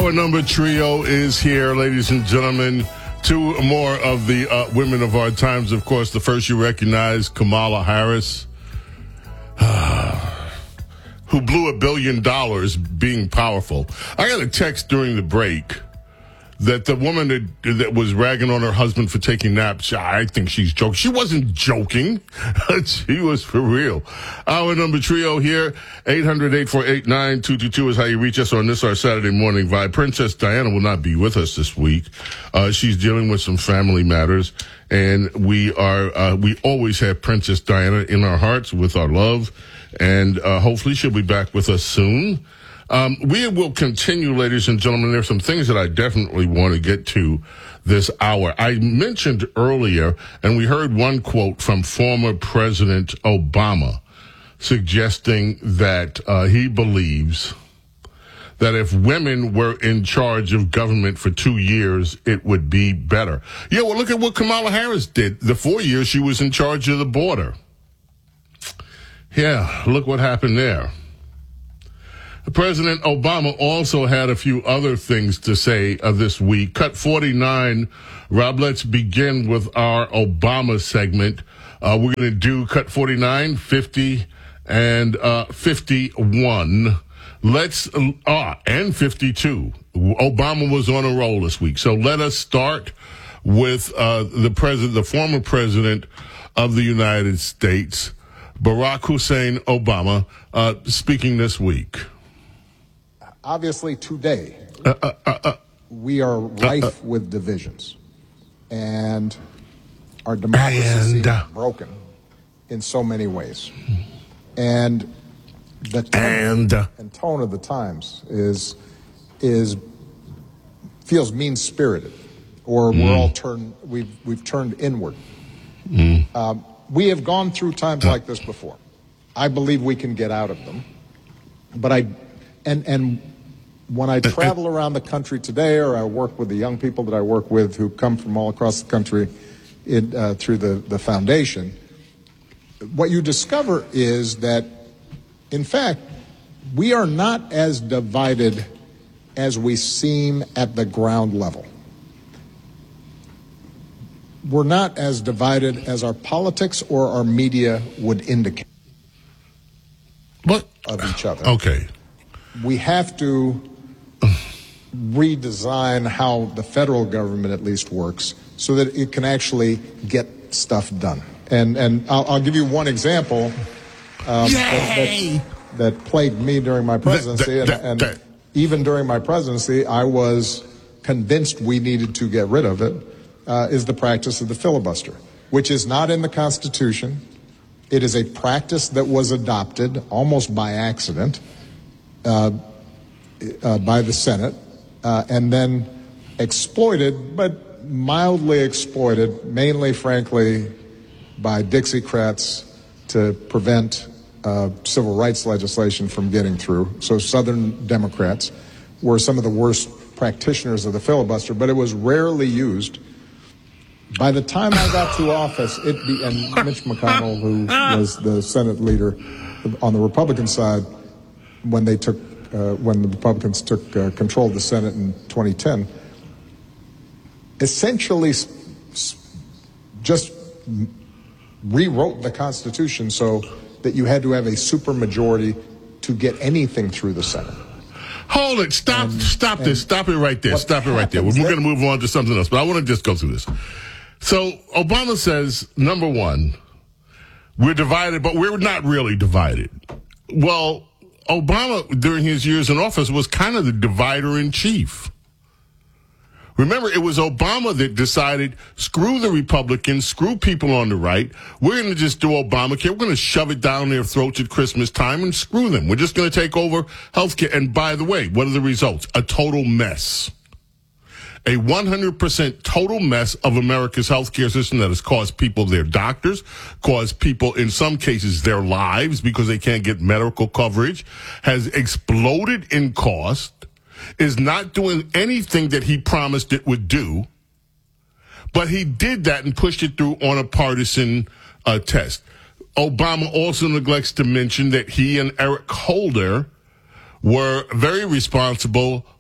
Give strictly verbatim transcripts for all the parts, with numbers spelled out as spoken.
Our number trio is here, ladies and gentlemen. Two more of the uh, women of our times. Of course, the first you recognize, Kamala Harris, who blew a billion dollars being powerful. I got a text during the break that the woman that, that was ragging on her husband for taking naps, I think she's joking. She wasn't joking. She was for real. Our number trio here, eight hundred, eight four eight, nine two two two is how you reach us on this, our Saturday morning vibe. Princess Diana will not be with us this week. Uh, she's dealing with some family matters, and we are, uh, we always have Princess Diana in our hearts with our love, and uh, hopefully she'll be back with us soon. Um, we will continue, ladies and gentlemen. There's some things that I definitely want to get to this hour. I mentioned earlier, and we heard one quote from former President Obama suggesting that uh, he believes that if women were in charge of government for two years, it would be better. Yeah, well, look at what Kamala Harris did. The four years she was in charge of the border. Yeah, look what happened there. President Obama also had a few other things to say uh, this week. Cut forty-nine. Rob, let's begin with our Obama segment. Uh, we're going to do cut forty-nine, fifty, and uh, fifty-one. Let's, ah, and fifty-two. Obama was on a roll this week. So let us start with uh, the president, the former president of the United States, Barack Hussein Obama, uh, speaking this week. Obviously, today, uh, uh, uh, uh, we are rife uh, uh, with divisions, and our democracy is uh, broken in so many ways. And the tone and, uh, and tone of the times is is feels mean-spirited, or mm. we're all turned we've we've turned inward. Mm. Um, we have gone through times like this before. I believe we can get out of them, but I and and. When I travel around the country today, or I work with the young people that I work with who come from all across the country in, uh, through the, the foundation, what you discover is that, in fact, we are not as divided as we seem at the ground level. We're not as divided as our politics or our media would indicate what? Of each other. Okay. We have to redesign how the federal government at least works so that it can actually get stuff done. And and I'll, I'll give you one example um, that, that, that plagued me during my presidency. That, that, and, that, and even during my presidency, I was convinced we needed to get rid of it, uh, is the practice of the filibuster, which is not in the Constitution. It is a practice that was adopted almost by accident uh, uh, by the Senate. Uh, and then exploited, but mildly exploited, mainly, frankly, by Dixiecrats to prevent uh, civil rights legislation from getting through. So Southern Democrats were some of the worst practitioners of the filibuster, but it was rarely used. By the time I got to office, it be, and Mitch McConnell, who was the Senate leader on the Republican side, when they took Uh, when the Republicans took uh, control of the Senate in twenty ten, essentially s- s- just rewrote the Constitution so that you had to have a supermajority to get anything through the Senate. Hold it. Stop. And, stop this. Stop it right there. Stop it right there. We're going to move on to something else, but I want to just go through this. So Obama says, number one, we're divided, but we're not really divided. Well, Obama, during his years in office, was kind of the divider in chief. Remember, it was Obama that decided, screw the Republicans, screw people on the right. We're going to just do Obamacare. We're going to shove it down their throats at Christmas time and screw them. We're just going to take over healthcare. And by the way, what are the results? A total mess. A one hundred percent total mess of America's healthcare system that has cost people their doctors, caused people, in some cases, their lives because they can't get medical coverage, has exploded in cost, is not doing anything that he promised it would do, but he did that and pushed it through on a partisan uh, test. Obama also neglects to mention that he and Eric Holder were very responsible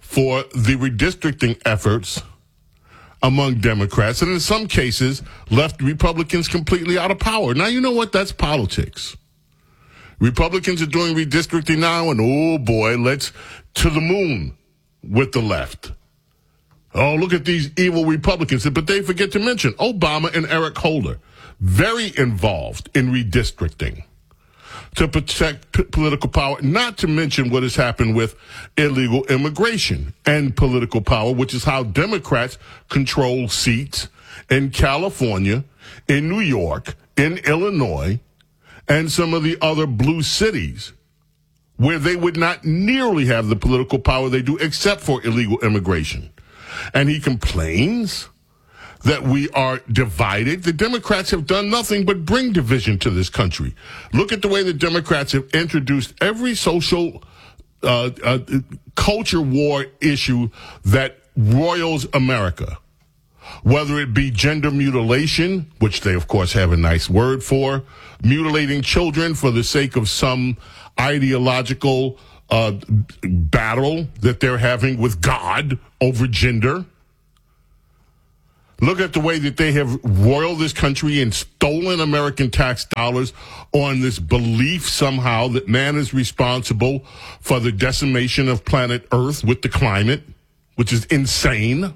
for the redistricting efforts among Democrats, and in some cases left Republicans completely out of power. Now, you know what? That's politics. Republicans are doing redistricting now, and oh boy, let's to the moon with the left. Oh, look at these evil Republicans. But they forget to mention Obama and Eric Holder, very involved in redistricting to protect p- political power, not to mention what has happened with illegal immigration and political power, which is how Democrats control seats in California, in New York, in Illinois, and some of the other blue cities where they would not nearly have the political power they do except for illegal immigration. And he complains that we are divided. The Democrats have done nothing but bring division to this country. Look at the way the Democrats have introduced every social uh, uh, culture war issue that roils America, whether it be gender mutilation, which they, of course, have a nice word for, mutilating children for the sake of some ideological uh, battle that they're having with God over gender. Look at the way that they have roiled this country and stolen American tax dollars on this belief somehow that man is responsible for the decimation of planet Earth with the climate, which is insane.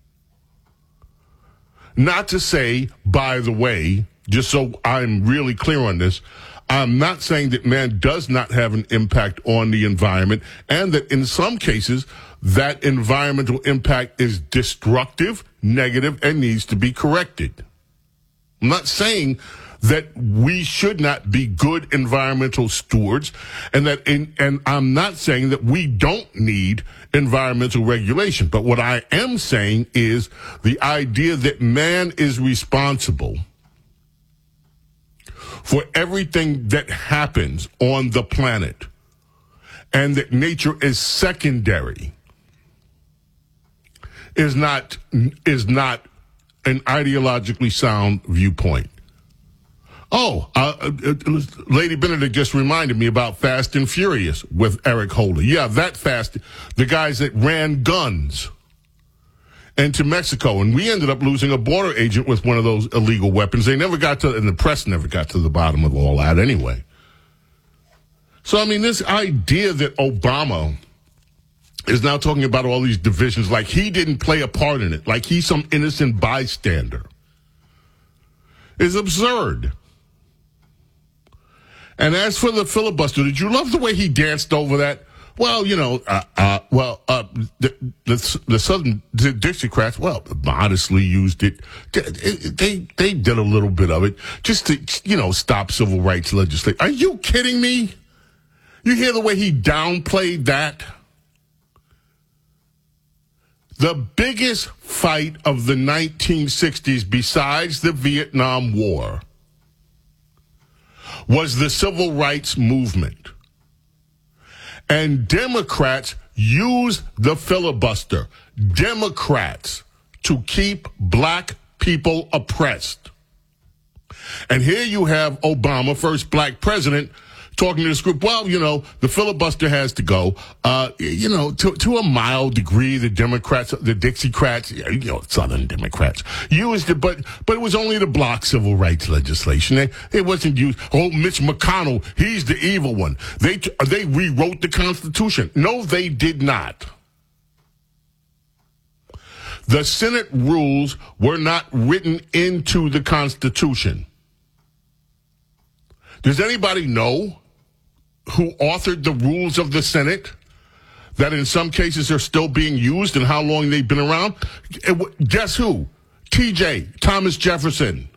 Not to say, by the way, just so I'm really clear on this, I'm not saying that man does not have an impact on the environment, and that in some cases that environmental impact is destructive, negative, and needs to be corrected. I'm not saying that we should not be good environmental stewards, and that in, and I'm not saying that we don't need environmental regulation. But what I am saying is the idea that man is responsible for everything that happens on the planet and that nature is secondary is not is not an ideologically sound viewpoint. Oh, uh, uh, Lady Benedict just reminded me about Fast and Furious with Eric Holder. Yeah, that Fast, the guys that ran guns into Mexico, and we ended up losing a border agent with one of those illegal weapons. They never got to, and the press never got to the bottom of all that anyway. So, I mean, this idea that Obama is now talking about all these divisions like he didn't play a part in it, like he's some innocent bystander, is absurd. And as for the filibuster, did you love the way he danced over that? Well, you know, uh, uh, well, uh, the, the, the Southern Dixiecrats, well, modestly used it. They, they did a little bit of it just to, you know, stop civil rights legislation. Are you kidding me? You hear the way he downplayed that? The biggest fight of the nineteen sixties, besides the Vietnam War, was the civil rights movement. And Democrats used the filibuster, Democrats, to keep black people oppressed. And here you have Obama, first black president, talking to this group. Well, you know, the filibuster has to go. Uh, you know, to, to a mild degree, the Democrats, the Dixiecrats, you know, Southern Democrats used it, but but it was only to block civil rights legislation. It, it wasn't used. Oh, Mitch McConnell, he's the evil one. They they rewrote the Constitution. No, they did not. The Senate rules were not written into the Constitution. Does anybody know who authored the rules of the Senate that in some cases are still being used and how long they've been around? Guess who? T J, Thomas Jefferson,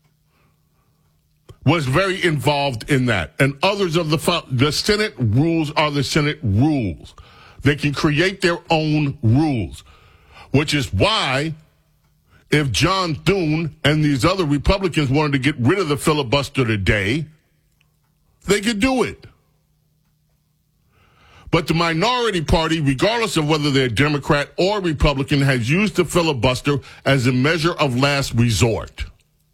was very involved in that. And others of the, the Senate rules are the Senate rules. They can create their own rules, which is why if John Thune and these other Republicans wanted to get rid of the filibuster today, they could do it. But the minority party, regardless of whether they're Democrat or Republican, has used the filibuster as a measure of last resort.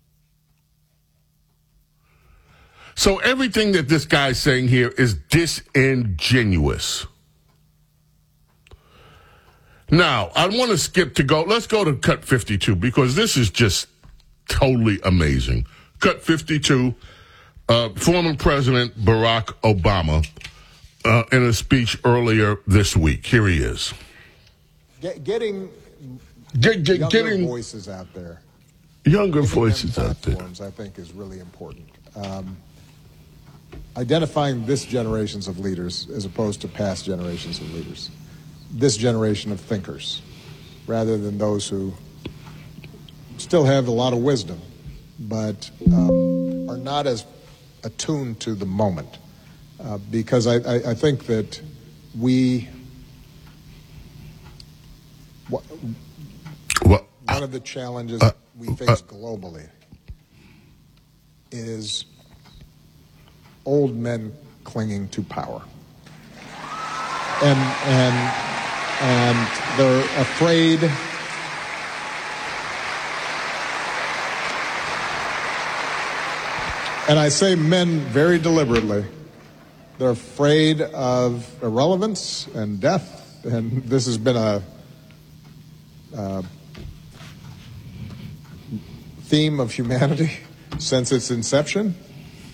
So everything that this guy's saying here is disingenuous. Now, I want to skip to go. Let's go to cut fifty-two because this is just totally amazing. Cut fifty-two, uh, former President Barack Obama uh, in a speech earlier this week. Here he is. Get, getting Get, get, younger getting voices out there. Younger Giving voices them out there. platforms, I think, is really important. Um, identifying this generations of leaders as opposed to past generations of leaders. This generation of thinkers, rather than those who still have a lot of wisdom, but um, are not as attuned to the moment. Uh, because I, I, I think that we, what, Well, one of the challenges uh, we uh, face globally is old men clinging to power. And, and, and they're afraid and I say men very deliberately. They're afraid of irrelevance and death, and this has been a uh, theme of humanity since its inception.